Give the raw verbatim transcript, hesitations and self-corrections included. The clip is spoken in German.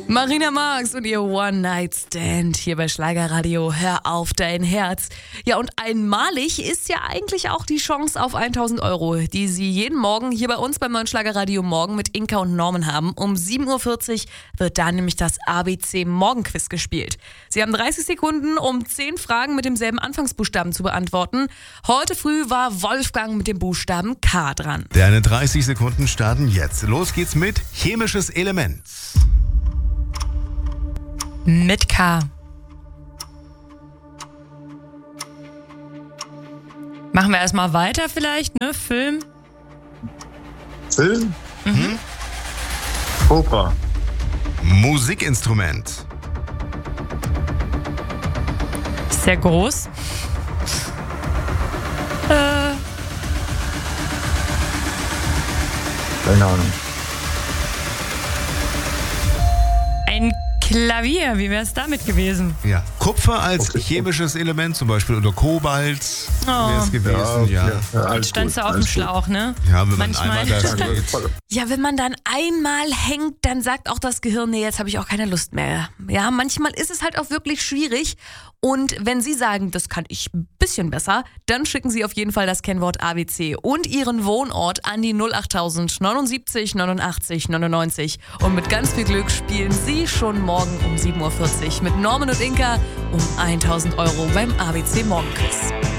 Marina Marx und ihr One-Night-Stand hier bei Schlagerradio. Hör auf dein Herz. Ja, und einmalig ist ja eigentlich auch die Chance auf tausend Euro, die Sie jeden Morgen hier bei uns beim neuen Schlagerradio Morgen mit Inka und Norman haben. Um sieben Uhr vierzig wird da nämlich das A B C Morgenquiz gespielt. Sie haben dreißig Sekunden, um zehn Fragen mit demselben Anfangsbuchstaben zu beantworten. Heute früh war Wolfgang mit dem Buchstaben K dran. Deine dreißig Sekunden starten jetzt. Los geht's mit chemisches Element. Mit K. Machen wir erstmal weiter vielleicht, ne? Film. Film? Mhm. Cobra. Musikinstrument. Sehr groß. Äh. Keine Ahnung. Ein Klavier, wie wäre es damit gewesen? Ja. Kupfer als Okay. chemisches Element zum Beispiel oder Kobalt wäre es gewesen. Ja, okay. Ja, Ja, alles Jetzt standst gut, du auf dem alles gut. Schlauch, ne? ja wenn man Manchmal. einmal da Ja, steht. Ja, wenn man dann einmal hängt, dann sagt auch das Gehirn, nee, jetzt habe ich auch keine Lust mehr. Ja, manchmal ist es halt auch wirklich schwierig. Und wenn Sie sagen, das kann ich ein bisschen besser, dann schicken Sie auf jeden Fall das Kennwort A B C und Ihren Wohnort an die null achttausend neunundsiebzig neunundachtzig neunundneunzig. Und mit ganz viel Glück spielen Sie schon morgen um sieben Uhr vierzig mit Norman und Inka um tausend Euro beim A B C Morgenquiz.